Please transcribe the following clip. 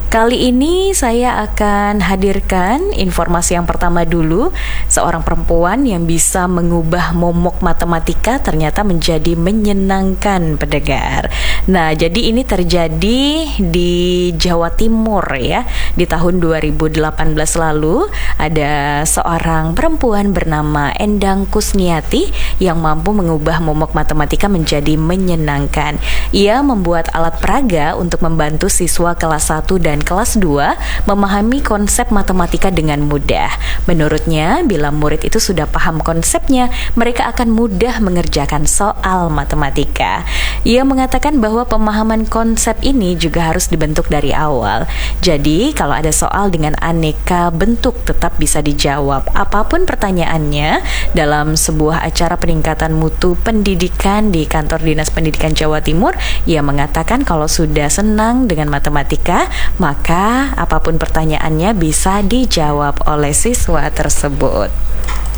Kali ini saya akan hadirkan informasi yang pertama dulu. Seorang perempuan yang bisa mengubah momok matematika ternyata menjadi menyenangkan pendengar. Nah, jadi ini terjadi di Jawa Timur ya. Di tahun 2018 lalu ada seorang perempuan bernama Endang Kusniati yang mampu mengubah momok matematika menjadi menyenangkan. Ia membuat alat peraga untuk membantu siswa kelas 1 dan kelas 2 memahami konsep matematika dengan mudah. Menurutnya, bila murid itu sudah paham konsepnya, mereka akan mudah mengerjakan soal matematika. Ia mengatakan bahwa pemahaman konsep ini juga harus dibentuk dari awal. Jadi, kalau ada soal dengan aneka bentuk tetap bisa dijawab. Apapun pertanyaannya, dalam sebuah acara peningkatan mutu pendidikan di kantor Dinas Pendidikan Jawa Timur, ia mengatakan kalau sudah senang dengan matematika, maka apapun pertanyaannya bisa dijawab oleh siswa tersebut.